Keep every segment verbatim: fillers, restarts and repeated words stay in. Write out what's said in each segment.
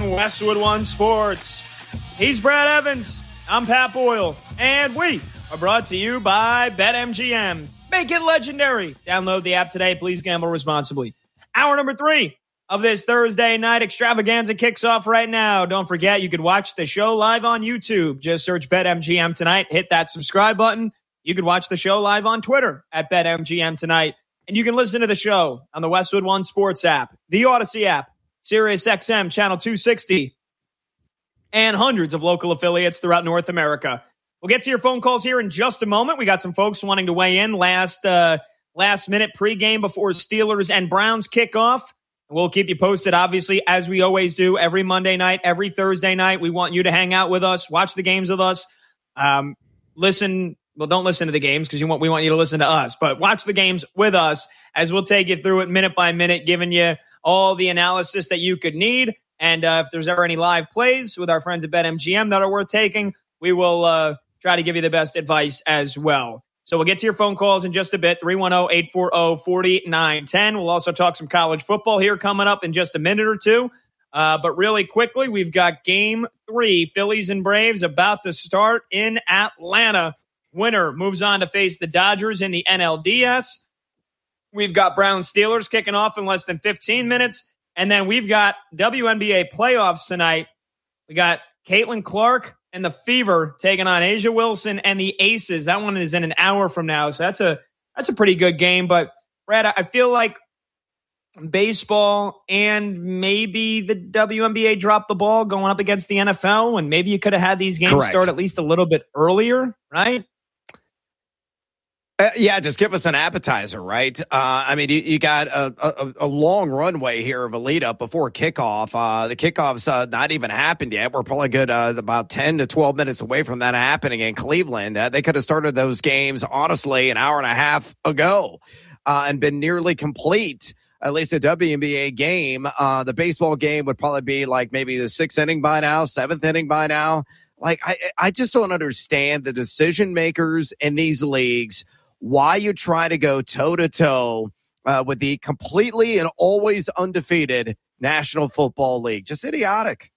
on Westwood One Sports. He's Brad Evans. I'm Pat Boyle. And we are brought to you by BetMGM. Make it legendary. Download the app today. Please gamble responsibly. Hour number three of this Thursday night extravaganza kicks off right now. Don't forget, you can watch the show live on YouTube. Just search BetMGM Tonight. Hit that subscribe button. You can watch the show live on Twitter at BetMGM Tonight. And you can listen to the show on the Westwood One Sports app, the Odyssey app, Sirius X M Channel two sixty, and hundreds of local affiliates throughout North America. We'll get to your phone calls here in just a moment. We got some folks wanting to weigh in last uh, last minute pregame before Steelers and Browns kickoff. We'll keep you posted, obviously, as we always do every Monday night, every Thursday night. We want you to hang out with us, watch the games with us, um, listen. Well, don't listen to the games because you want we want you to listen to us, but watch the games with us as we'll take you through it minute by minute, giving you all the analysis that you could need. And uh, if there's ever any live plays with our friends at BetMGM that are worth taking, we will uh, try to give you the best advice as well. So we'll get to your phone calls in just a bit, three one zero, eight four zero, four nine one zero. We'll also talk some college football here coming up in just a minute or two. Uh, but really quickly, we've got game three, Phillies and Braves, about to start in Atlanta. Winner moves on to face the Dodgers in the N L D S. We've got Browns Steelers kicking off in less than fifteen minutes. And then we've got W N B A playoffs tonight. We got Caitlin Clark and the Fever taking on Asia Wilson and the Aces. That one is in an hour from now. So that's a that's a pretty good game. But, Brad, I feel like baseball and maybe the W N B A dropped the ball going up against the N F L. And maybe you could have had these games Correct. start at least a little bit earlier, right? Uh, yeah, just give us an appetizer, right? Uh, I mean, you, you got a, a, a long runway here of a lead up before kickoff. Uh, the kickoff's uh, not even happened yet. We're probably good uh, about ten to twelve minutes away from that happening in Cleveland. Uh, they could have started those games, honestly, an hour and a half ago uh, and been nearly complete. At least a W N B A game. Uh, the baseball game would probably be like maybe the sixth inning by now, seventh inning by now. Like, I, I just don't understand the decision makers in these leagues. Why you try to go toe-to-toe uh, with the completely and always undefeated National Football League. Just idiotic.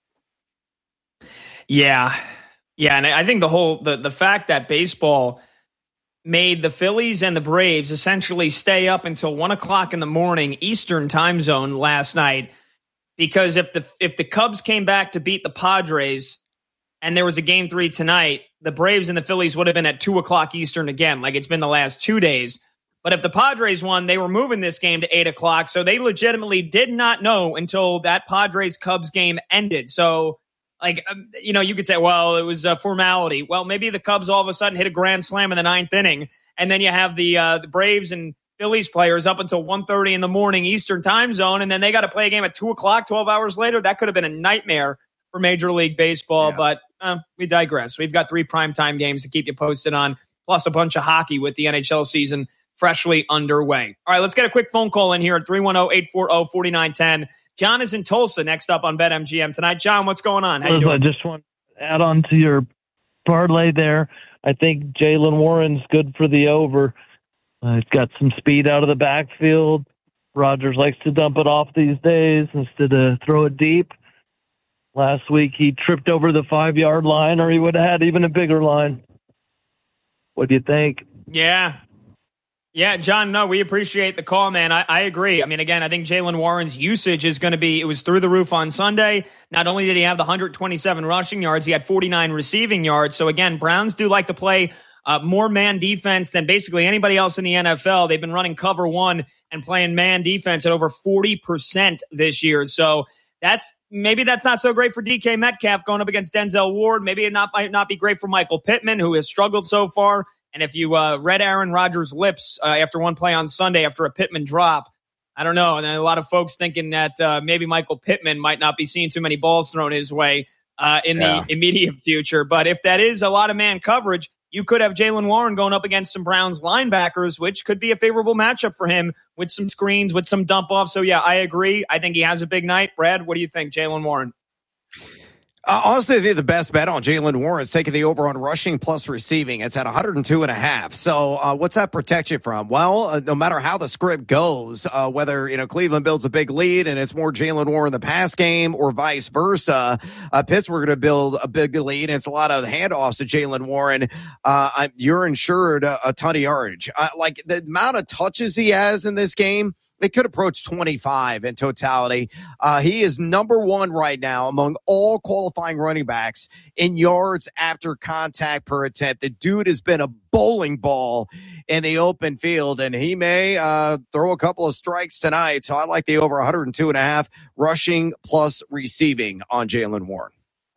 Yeah. Yeah, and I think the whole the, the fact that baseball made the Phillies and the Braves essentially stay up until one o'clock in the morning Eastern time zone last night, because if the if the Cubs came back to beat the Padres and there was a game three tonight, the Braves and the Phillies would have been at two o'clock Eastern again, like it's been the last two days. But if the Padres won, they were moving this game to eight o'clock. So they legitimately did not know until that Padres-Cubs game ended. So, like, um, you know, you could say, well, it was a formality. Well, maybe the Cubs all of a sudden hit a grand slam in the ninth inning, and then you have the uh, the Braves and Phillies players up until one thirty in the morning Eastern time zone, and then they got to play a game at two o'clock, twelve hours later. That could have been a nightmare for Major League Baseball, yeah. but uh, we digress. We've got three primetime games to keep you posted on, plus a bunch of hockey with the N H L season freshly underway. All right, let's get a quick phone call in here at three one zero, eight four zero, four nine one zero. John is in Tulsa next up on BetMGM tonight. John, what's going on? How you doing? I just want to add on to your parlay there. I think Jaylen Warren's good for the over. Uh, he's got some speed out of the backfield. Rodgers likes to dump it off these days instead of throw it deep. Last week, he tripped over the five-yard line, or he would have had even a bigger line. What do you think? Yeah. Yeah, John, no, we appreciate the call, man. I, I agree. I mean, again, I think Jaylen Warren's usage is going to be, it was through the roof on Sunday. Not only did he have the one hundred twenty-seven rushing yards, he had forty-nine receiving yards. So, again, Browns do like to play uh, more man defense than basically anybody else in the N F L. They've been running cover one and playing man defense at over forty percent this year. So, That's maybe that's not so great for D K Metcalf going up against Denzel Ward. Maybe it not might not be great for Michael Pittman, who has struggled so far. And if you uh, read Aaron Rodgers' lips uh, after one play on Sunday after a Pittman drop, I don't know. And then a lot of folks thinking that uh, maybe Michael Pittman might not be seeing too many balls thrown his way uh, in yeah. the immediate future. But if that is a lot of man coverage, you could have Jaylen Warren going up against some Browns linebackers, which could be a favorable matchup for him with some screens, with some dump offs. So, yeah, I agree. I think he has a big night. Brad, what do you think, Jaylen Warren? Uh, honestly, I think the best bet on Jaylen Warren is taking the over on rushing plus receiving. It's at one hundred two and a half. So uh, what's that protect you from? Well, uh, no matter how the script goes, uh, whether, you know, Cleveland builds a big lead and it's more Jaylen Warren in the pass game or vice versa, uh, Pittsburgh going to build a big lead and it's a lot of handoffs to Jaylen Warren. Uh, I'm, you're insured a, a ton of yardage. Uh, like the amount of touches he has in this game, it could approach twenty-five in totality. Uh, he is number one right now among all qualifying running backs in yards after contact per attempt. The dude has been a bowling ball in the open field, and he may uh, throw a couple of strikes tonight. So I like the over one hundred two and a half rushing plus receiving on Jaylen Warren.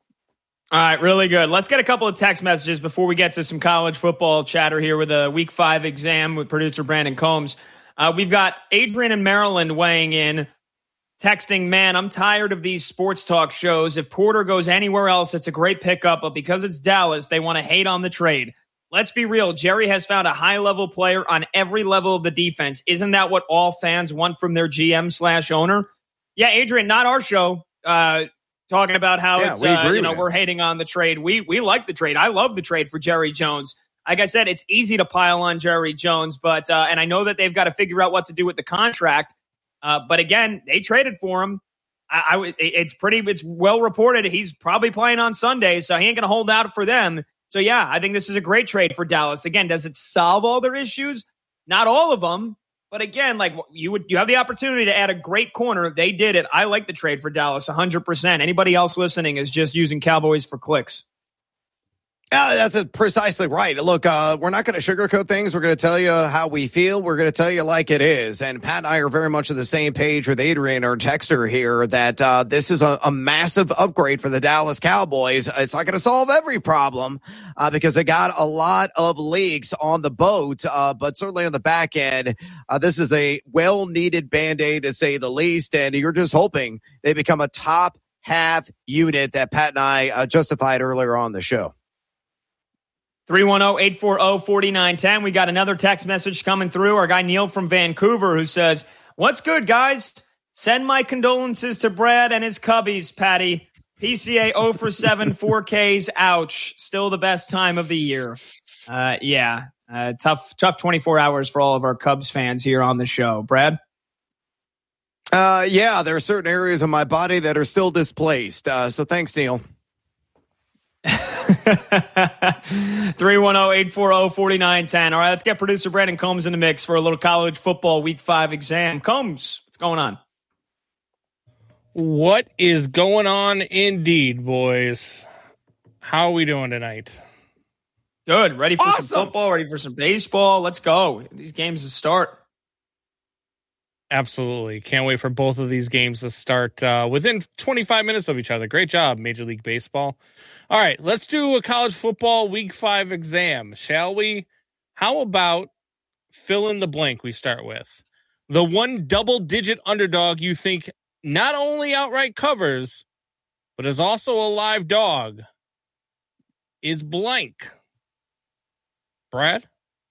All right, really good. Let's get a couple of text messages before we get to some college football chatter here with a week five exam with producer Brandon Combs. Uh, we've got Adrian in Maryland weighing in, texting, man, I'm tired of these sports talk shows. If Porter goes anywhere else, it's a great pickup, but because it's Dallas, they want to hate on the trade. Let's be real. Jerry has found a high-level player on every level of the defense. Isn't that what all fans want from their G M slash owner? Yeah, Adrian, not our show, uh, talking about how yeah, it's, uh, you know, with we're hating on the trade. We, we like the trade. I love the trade for Jerry Jones. Like I said, it's easy to pile on Jerry Jones, but uh, and I know that they've got to figure out what to do with the contract. Uh, but again, they traded for him. I, I, it's pretty, it's well reported. He's probably playing on Sunday, so he ain't going to hold out for them. So yeah, I think this is a great trade for Dallas. Again, does it solve all their issues? Not all of them, but again, like you would, you have the opportunity to add a great corner. They did it. I like the trade for Dallas one hundred percent. Anybody else listening is just using Cowboys for clicks. Uh, that's a, precisely right. Look, uh, we're not going to sugarcoat things. We're going to tell you how we feel. We're going to tell you like it is. And Pat and I are very much on the same page with Adrian, our texter here, that uh, this is a, a massive upgrade for the Dallas Cowboys. It's not going to solve every problem uh, because they got a lot of leaks on the boat, uh, but certainly on the back end, uh, this is a well-needed Band-Aid to say the least. And you're just hoping they become a top half unit that Pat and I uh, justified earlier on the show. three one zero, eight four zero, four nine one zero. We got another text message coming through. Our guy Neil from Vancouver who says, what's good, guys? Send my condolences to Brad and his Cubbies, Patty. P C A zero for seven, four Ks. Ouch. Still the best time of the year. Uh, yeah. Uh, tough, tough twenty-four hours for all of our Cubs fans here on the show. Brad? Uh, yeah, there are certain areas of my body that are still displaced. Uh, so thanks, Neil. three one zero, eight four zero, four nine one zero. All right, let's get producer Brandon Combs in the mix for a little college football week five exam. Combs, what's going on? What is going on indeed, boys? How are we doing tonight? Good. Ready for awesome. some football, ready for some baseball. Let's go. These games to start. Absolutely. Can't wait for both of these games to start uh, within twenty-five minutes of each other. Great job, Major League Baseball. All right, let's do a college football week five exam, shall we? How about fill in the blank we start with? The one double-digit underdog you think not only outright covers, but is also a live dog is blank. Brad?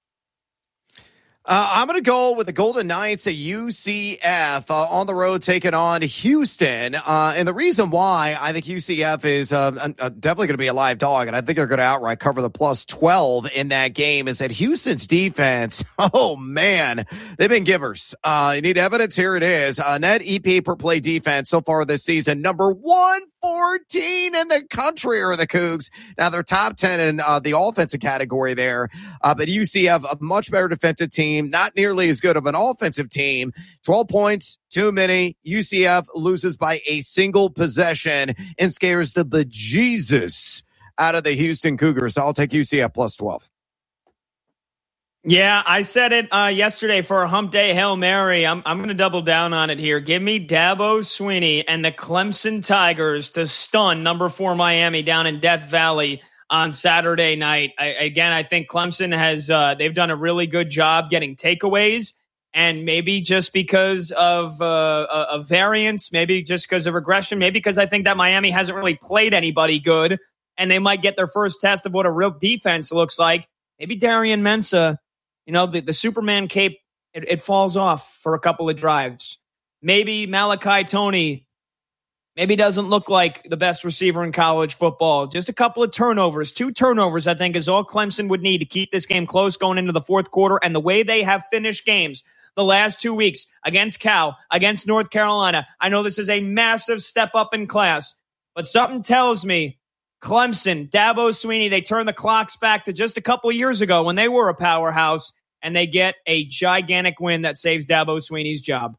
Uh, I'm going to go with the Golden Knights at U C F uh, on the road taking on Houston. Uh, and the reason why I think U C F is uh, uh, definitely going to be a live dog, and I think they're going to outright cover the plus twelve in that game, is that Houston's defense, oh, man, they've been givers. Uh, you need evidence? Here it is. Uh, net E P A per play defense so far this season, number one fourteen in the country are the Cougs. Now, they're top ten in uh, the offensive category there, uh, but U C F, a much better defensive team, not nearly as good of an offensive team. twelve points, too many. U C F loses by a single possession and scares the bejesus out of the Houston Cougars. So I'll take U C F plus twelve. Yeah, I said it uh, yesterday for a Hump Day Hail Mary. I'm I'm going to double down on it here. Give me Dabo Swinney and the Clemson Tigers to stun number four Miami down in Death Valley on Saturday night. I, again, I think Clemson has uh, they've done a really good job getting takeaways, and maybe just because of uh, a, a variance, maybe just because of regression, maybe because I think that Miami hasn't really played anybody good, and they might get their first test of what a real defense looks like. Maybe Darian Mensah. You know, the, the Superman cape, it, it falls off for a couple of drives. Maybe Malachi Toney, maybe doesn't look like the best receiver in college football. Just a couple of turnovers. Two turnovers, I think, is all Clemson would need to keep this game close going into the fourth quarter. And the way they have finished games the last two weeks against Cal, against North Carolina, I know this is a massive step up in class, but something tells me Clemson, Dabo Swinney, they turn the clocks back to just a couple of years ago when they were a powerhouse, and they get a gigantic win that saves Dabo Swinney's job.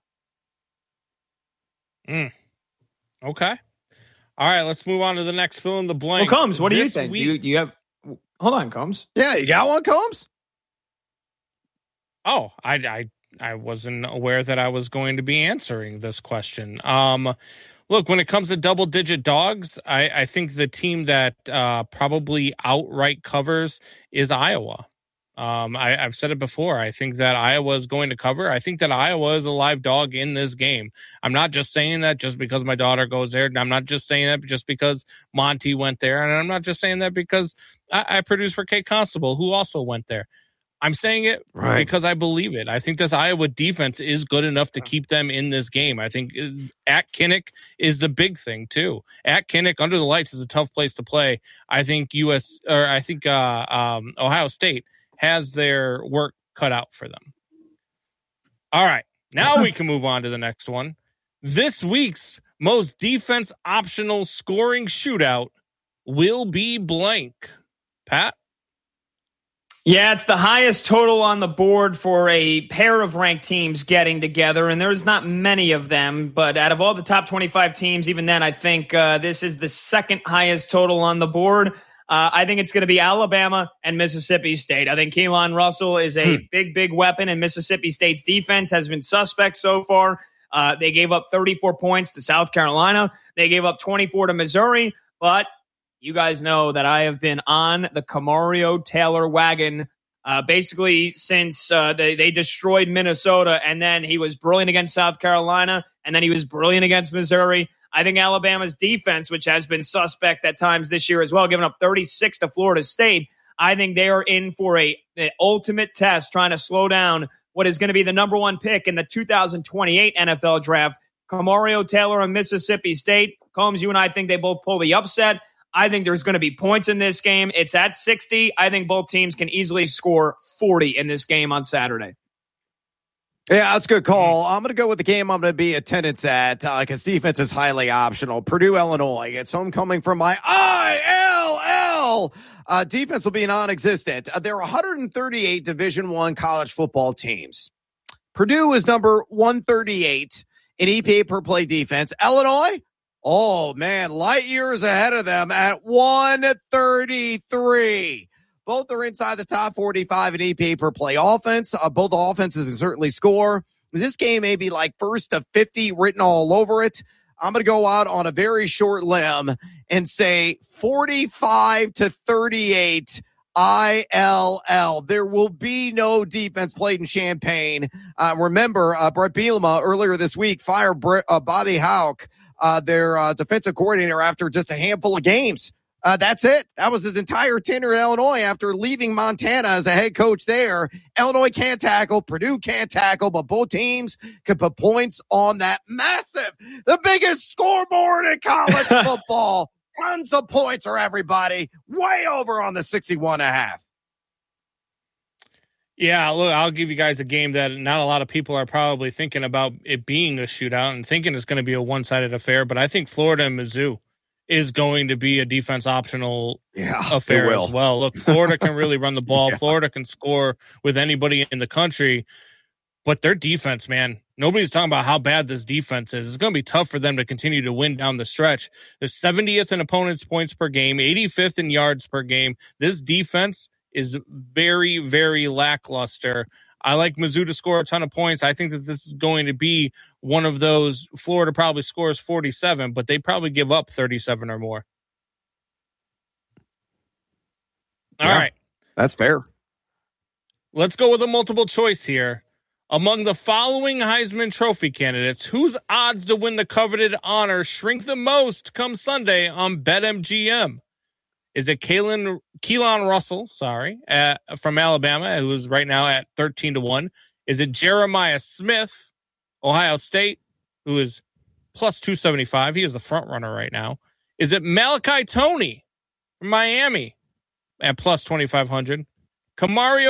Mm. Okay. All right, let's move on to the next fill in the blank. Well, Combs, what do This you think? week- Do you, do you have? Hold on, Combs. Yeah, you got one, Combs? Oh, I, I, I wasn't aware that I was going to be answering this question. Um, look, when it comes to double-digit dogs, I, I think the team that uh, probably outright covers is Iowa. Um, I, I've said it before. I think that Iowa is going to cover. I think that Iowa is a live dog in this game. I'm not just saying that just because my daughter goes there. I'm not just saying that just because Monty went there. And I'm not just saying that because I, I produce for Kate Constable, who also went there. I'm saying it Right. because I believe it. I think this Iowa defense is good enough to keep them in this game. I think at Kinnick is the big thing too. At Kinnick, under the lights, is a tough place to play. I think U S or I think uh, um, Ohio State has their work cut out for them. All right, now we can move on to the next one. This week's most defense optional scoring shootout will be blank. Pat? Yeah, it's the highest total on the board for a pair of ranked teams getting together, and there's not many of them. But out of all the top twenty-five teams, even then, I think uh, this is the second highest total on the board. Uh, I think it's going to be Alabama and Mississippi State. I think Keelan Russell is a hmm. big, big weapon, and Mississippi State's defense has been suspect so far. Uh, they gave up thirty-four points to South Carolina. They gave up twenty-four to Missouri, but you guys know that I have been on the Camario Taylor wagon uh, basically since uh, they, they destroyed Minnesota, and then he was brilliant against South Carolina, and then he was brilliant against Missouri. I think Alabama's defense, which has been suspect at times this year as well, giving up thirty-six to Florida State, I think they are in for a, an ultimate test trying to slow down what is going to be the number one pick in the two thousand twenty-eight N F L draft. Camario Taylor and Mississippi State. Combs, you and I think they both pull the upset. I think there's going to be points in this game. It's at sixty. I think both teams can easily score forty in this game on Saturday. Yeah, that's a good call. I'm going to go with the game I'm going to be attendance at because uh, defense is highly optional. Purdue, Illinois. It's homecoming from my I L L. Uh, defense will be non-existent. Uh, there are one hundred thirty-eight Division One college football teams. Purdue is number one thirty-eight in E P A per play defense. Illinois, oh, man, light years ahead of them at one thirty-three. Both are inside the top forty-five in E P A per play offense. Uh, both offenses can certainly score. This game may be like first to fifty written all over it. I'm going to go out on a very short limb and say forty-five to thirty-eight I L L. There will be no defense played in Champaign. Uh, remember, uh, Brett Bielema earlier this week fired Brett, uh, Bobby Hauck, uh, their uh, defensive coordinator, after just a handful of games. Uh, that's it. That was his entire tenure at Illinois after leaving Montana as a head coach there. Illinois can't tackle. Purdue can't tackle, but both teams can put points on that massive, the biggest scoreboard in college football. Tons of points for everybody. Way over on the sixty-one and a half. Yeah, look, I'll give you guys a game that not a lot of people are probably thinking about it being a shootout and thinking it's going to be a one-sided affair, but I think Florida and Mizzou is going to be a defense optional yeah, affair as well. Look, Florida can really run the ball. Yeah. Florida can score with anybody in the country, but their defense, man, nobody's talking about how bad this defense is. It's going to be tough for them to continue to win down the stretch. They're seventieth in opponents' points per game, eighty-fifth in yards per game. This defense is very, very lackluster. I like Mizzou to score a ton of points. I think that this is going to be one of those. Florida probably scores forty-seven, but they probably give up thirty-seven or more. All yeah, right. That's fair. Let's go with a multiple choice here. Among the following Heisman Trophy candidates, whose odds to win the coveted honor shrink the most come Sunday on BetMGM? Is it Kalen, Keelan Russell, sorry, uh, from Alabama, who is right now at thirteen to one? Is it Jeremiah Smith, Ohio State, who is plus two seventy-five. He is the front runner right now. Is it Malachi Toney from Miami at plus twenty-five hundred? Kamario